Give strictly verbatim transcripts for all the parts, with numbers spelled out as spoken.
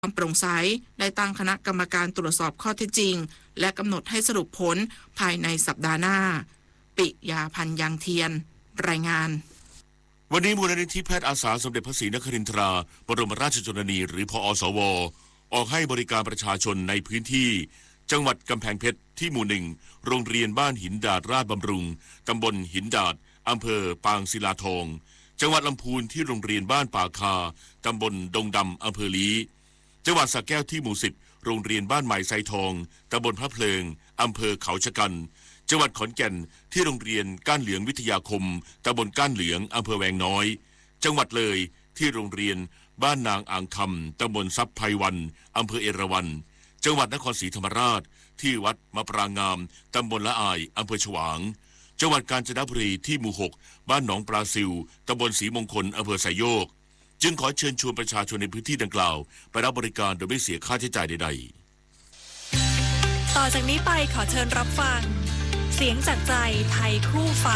ความโปร่งใสได้ตั้งคณะกรรมการตรวจสอบข้อเท็จจริงและกำหนดให้สรุปผลภายในสัปดาห์หน้าปิยาพันธ์ยังเทียนรายงานวันนี้มูลนิธิแพทย์อาสาสมเด็จพระศรีนครินทราบรมราชชนนีหรือพอสวออกให้บริการประชาชนในพื้นที่จังหวัดกำแพงเพชรที่หมู่หนึ่งโรงเรียนบ้านหินดาดราชบำรุงตำบลหินดาดอำเภอปางศิลาทองจังหวัดลำพูนที่โรงเรียนบ้านป่าคาตำบลดงดำอำเภอลีจังหวัดสระแก้วที่หมู่สิบโรงเรียนบ้านใหม่ไซทองตำบลพระเพลิงอำเภอเขาชะกันจังหวัดขอนแก่นที่โรงเรียนก้านเหลืองวิทยาคมตำบลก้านเหลืองอำเภอแวงน้อยจังหวัดเลยที่โรงเรียนบ้านนางอ่างคำตำบลทรัพย์ไพวันอำเภอเอราวัณจังหวัดนครศรีธรรมราชที่วัดมะปรางงามตำบลละอายอำเภอฉวางจังหวัดกาญจนบุรีที่หมู่หกบ้านหนองปลาซิวตำบลศรีมงคลอำเภอไซโยกจึงขอเชิญชวนประชาชนในพื้นที่ดังกล่าวไปรับบริการโดยไม่เสียค่าใช้จ่ายใดๆต่อจากนี้ไปขอเชิญรับฟังเสียงจากใจไทยคู่ฟ้า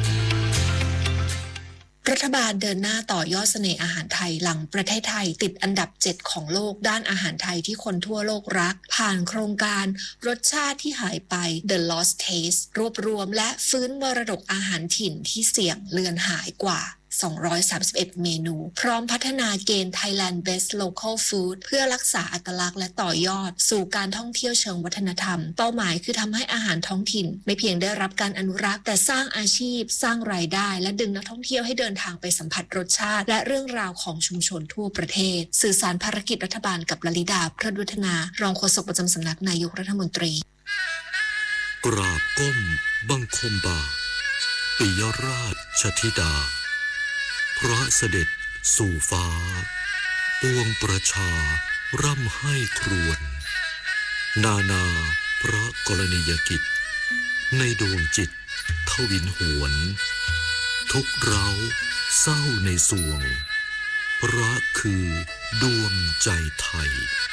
รัฐบาลเดินหน้าต่อยอดเสน่ห์อาหารไทยหลังประเทศไทยติดอันดับเจ็ดของโลกด้านอาหารไทยที่คนทั่วโลกรักผ่านโครงการรสชาติที่หายไป The Lost Taste รวบรวมและฟื้นมรดกอาหารถิ่นที่เสี่ยงเลือนหายกว่าสองร้อยสามสิบเอ็ดเมนูพร้อมพัฒนาเกณฑ์ Thailand Best Local Food เพื่อรักษาอัตลักษณ์และต่อยอดสู่การท่องเที่ยวเชิงวัฒนธรรมเป้าหมายคือทำให้อาหารท้องถิ่นไม่เพียงได้รับการอนุรักษ์แต่สร้างอาชีพสร้างรายได้และดึงนักท่องเที่ยวให้เดินทางไปสัมผัสรสชาติและเรื่องราวของชุมชนทั่วประเทศสื่อสารภารกิจรัฐบาลกับลลิดาพระดุฒนารองโฆษกประจำสำนักนายกรัฐมนตรีกราบก้มบังคมบาทปิยราชธิดาพระเสด็จสู่ฟ้าปวงประชาร่ำให้ครวญนานาพระกรณียกิจในดวงจิตทวินหวนทุกเร้าเศร้าในสวงพระคือดวงใจไทย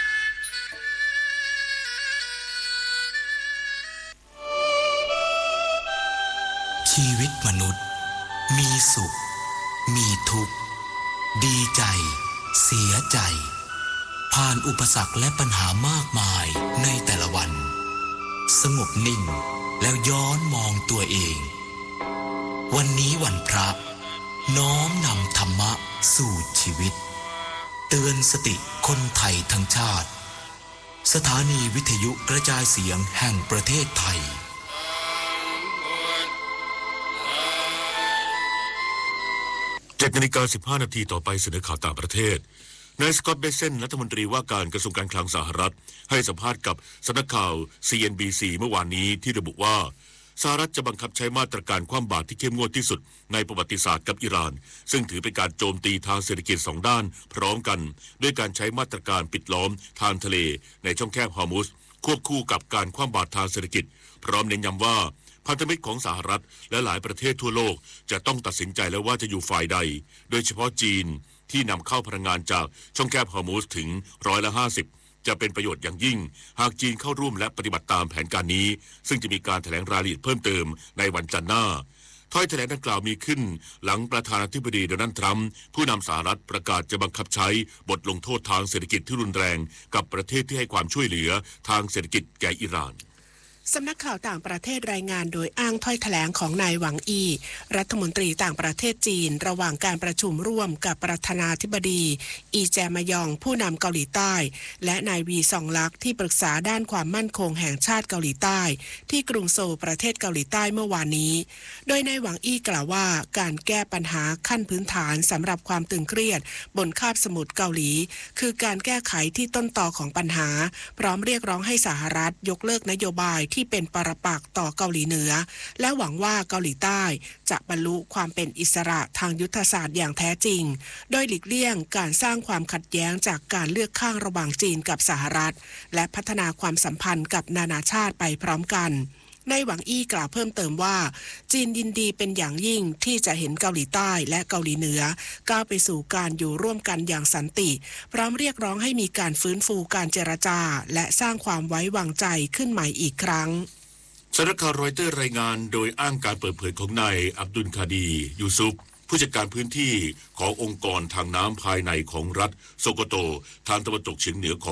ชีวิตมนุษย์มีสุขมีทุกข์ดีใจเสียใจผ่านอุปสรรคและปัญหามากมายในแต่ละวันสงบนิ่งแล้วย้อนมองตัวเองวันนี้วันพระน้อมนำธรรมะสู่ชีวิตเตือนสติคนไทยทั้งชาติสถานีวิทยุกระจายเสียงแห่งประเทศไทยเจ็ดนาฬิกาสิบห้านาทีต่อไปเสนอข่าวต่างประเทศนายสกอตต์เบเซนรัฐมนตรีว่าการกระทรวงการคลังสหรัฐให้สัมภาษณ์กับสำนักข่าว ซี เอ็น บี ซี เมื่อวานนี้ที่ระบุว่าสหรัฐจะบังคับใช้มาตรการคว่ำบาตรที่เข้มงวดที่สุดในประวัติศาสตร์กับอิหร่านซึ่งถือเป็นการโจมตีทางเศรษฐกิจสองด้านพร้อมกันด้วยการใช้มาตรการปิดล้อมทางทะเลในช่องแคบฮอร์มุซควบคู่กับการคว่ำบาตรทางเศรษฐกิจพร้อมเน้นย้ำว่าพันธมิตรของสหรัฐและหลายประเทศทั่วโลกจะต้องตัดสินใจแล้วว่าจะอยู่ฝ่ายใดโดยเฉพาะจีนที่นำเข้าพลังงานจากช่องแคบฮอร์มุซถึงร้อยละห้าสิบจะเป็นประโยชน์อย่างยิ่งหากจีนเข้าร่วมและปฏิบัติตามแผนการนี้ซึ่งจะมีการแถลงรายละเอียดเพิ่มเติมในวันจันทร์หน้าถ้อยแถลงดังกล่าวมีขึ้นหลังประธานาธิบดีโดนัลด์ทรัมป์ผู้นำสหรัฐประกาศจะบังคับใช้บทลงโทษทางเศรษฐกิจที่รุนแรงกับประเทศที่ให้ความช่วยเหลือทางเศรษฐกิจแก่อิหร่านสำนักข่าวต่างประเทศรายงานโดยอ้างถ้อยแถลงของนายหวังอี้รัฐมนตรีต่างประเทศจีนระหว่างการประชุมร่วมกับประธานาธิบดีอีแจมยองผู้นำเกาหลีใต้และนายวีซองลักที่ปรึกษาด้านความมั่นคงแห่งชาติเกาหลีใต้ที่กรุงโซลประเทศเกาหลีใต้เมื่อวานนี้โดยนายหวังอี้กล่าวว่าการแก้ปัญหาขั้นพื้นฐานสำหรับความตึงเครียดบนคาบสมุทรเกาหลีคือการแก้ไขที่ต้นตอของปัญหาพร้อมเรียกร้องให้สหรัฐยกเลิกนโยบายที่เป็นปรปักษ์ต่อเกาหลีเหนือและหวังว่าเกาหลีใต้จะบรรลุความเป็นอิสระทางยุทธศาสตร์อย่างแท้จริงโดยหลีกเลี่ยงการสร้างความขัดแย้งจากการเลือกข้างระหว่างจีนกับสหรัฐและพัฒนาความสัมพันธ์กับนานาชาติไปพร้อมกันนายหวังอี้กล่าวเพิ่มเติมว่าจีนยินดีเป็นอย่างยิ่งที่จะเห็นเกาหลีใต้และเกาหลีเหนือก้าวไปสู่การอยู่ร่วมกันอย่างสันติพร้อมเรียกร้องให้มีการฟื้นฟูการเจรจาและสร้างความไว้วางใจขึ้นใหม่อีกครั้งสำนักข่าวรอยเตอร์รายงานโดยอ้างการเปิดเผยของนายอับดุลคาดียูซุฟผู้จัดการพื้นที่ขององค์กรทางน้ำภายในของรัฐโซโกโตทางตะวันตกเฉียงเหนือของ